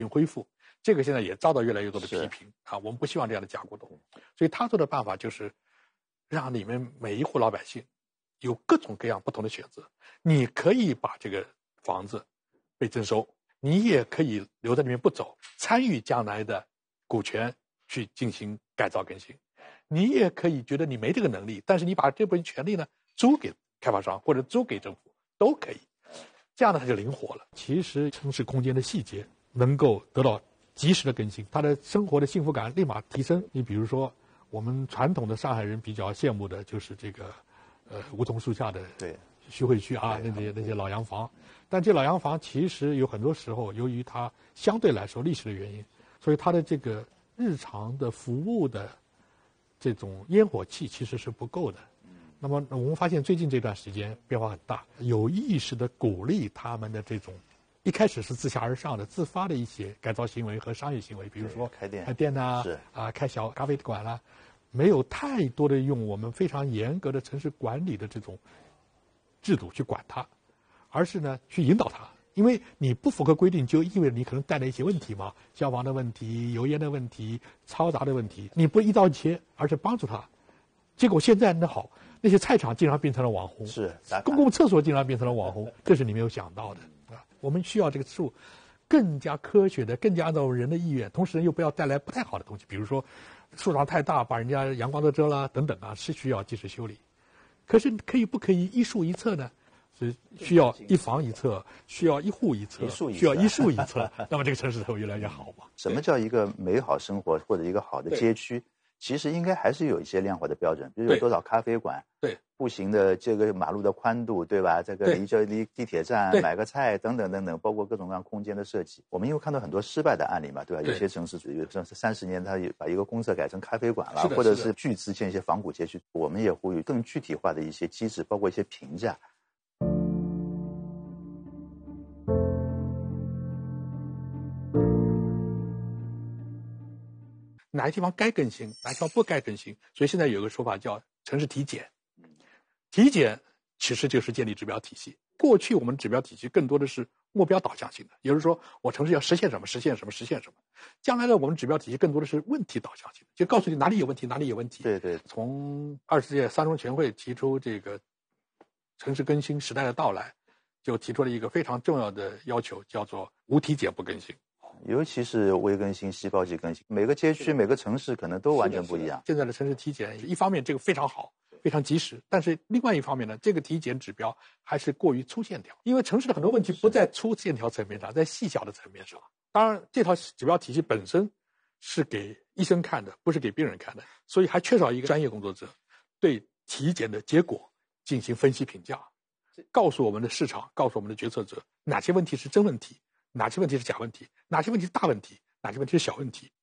恢复，这个现在也遭到越来越多的批评啊。我们不希望这样的假股东，所以他做的办法就是让你们每一户老百姓有各种各样不同的选择。你可以把这个房子被征收，你也可以留在里面不走，参与将来的股权去进行改造更新。你也可以觉得你没这个能力，但是你把这部分权利呢租给开发商或者租给政府都可以，这样呢它就灵活了。其实城市空间的细节能够得到及时的更新，他的生活的幸福感立马提升。你比如说我们传统的上海人比较羡慕的就是这个梧桐树下的徐汇区啊，那些老洋房，但这老洋房其实有很多时候由于它相对来说历史的原因，所以它的这个日常的服务的这种烟火气其实是不够的。那么我们发现最近这段时间变化很大，有意识的鼓励他们的这种一开始是自下而上的自发的一些改造行为和商业行为，比如说开店呐，开小咖啡馆啦，没有太多的用我们非常严格的城市管理的这种制度去管它，而是呢去引导它。因为你不符合规定，就意味着你可能带来一些问题嘛，消防的问题、油烟的问题、嘈杂的问题，你不一刀切，而是帮助他。结果现在好，那些菜场竟然变成了网红，公共厕所竟然变成了网红，这是你没有想到的啊！我们需要这个树更加科学的，更加按照人的意愿，同时又不要带来不太好的东西，比如说树长太大，把人家阳光都遮了等等啊，是需要及时修理。可是不可以一树一册呢？是需要一房一册，需要一户一册，需要一树一册，那么这个城市才会越来越好嘛。 什么叫一个美好生活或者一个好的街区？其实应该还是有一些量化的标准，比如有多少咖啡馆，步行的这个马路的宽度，对吧？这个离地铁站买个菜等等等等，包括各种各样空间的设计。我们因为看到很多失败的案例嘛，对吧？有些城市主义像是30年，它把一个公厕改成咖啡馆了，或者是巨资建一些仿古街区。我们也呼吁更具体化的一些机制，包括一些评价。 哪些地方该更新，哪些地方不该更新，所以现在有个说法叫城市体检。体检其实就是建立指标体系。过去我们指标体系更多的是目标导向性的，也就是说我城市要实现什么，实现什么，实现什么。将来呢，我们指标体系更多的是问题导向性的，就告诉你哪里有问题，哪里有问题。 对。 从20届三中全会提出这个城市更新时代的到来，就提出了一个非常重要的要求，叫做无体检不更新。 尤其是微更新、细胞级更新，每个街区、每个城市可能都完全不一样。 现在的城市体检，一方面这个非常好，非常及时，但是另外一方面呢，这个体检指标还是过于粗线条，因为城市的很多问题不在粗线条层面上，在细小的层面上。当然，这套指标体系本身是给医生看的，不是给病人看的，所以还缺少一个专业工作者对体检的结果进行分析评价，告诉我们的市场，告诉我们的决策者哪些问题是真问题，哪些问题是假问题，哪些问题是大问题，哪些问题是小问题。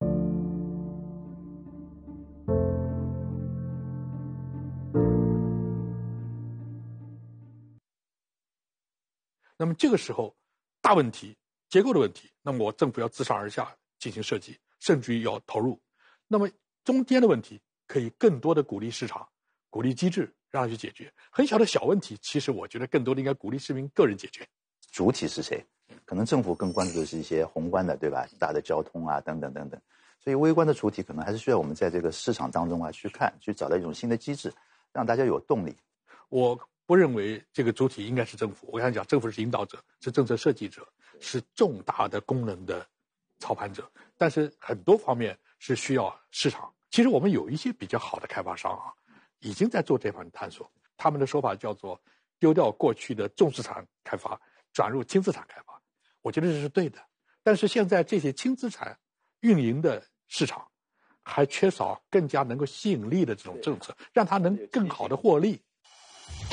那么这个时候大问题，结构的问题，那么我政府要自上而下进行设计，甚至于要投入。那么中间的问题可以更多的鼓励市场，鼓励机制让它去解决。很小的小问题，其实我觉得更多的应该鼓励市民个人解决。 主体是谁？可能政府更关注的是一些宏观的，对吧？大的交通啊，等等等等。所以微观的主体可能还是需要我们在这个市场当中啊去看，去找到一种新的机制，让大家有动力。 我不认为这个主体应该是政府，我想讲政府是引导者，是政策设计者，是重大的功能的操盘者，但是很多方面是需要市场。其实我们有一些比较好的开发商啊，已经在做这方面探索，他们的说法叫做丢掉过去的重资产开发，转入轻资产开发，我觉得这是对的。但是现在这些轻资产运营的市场还缺少更加能够吸引力的这种政策，让它能更好的获利。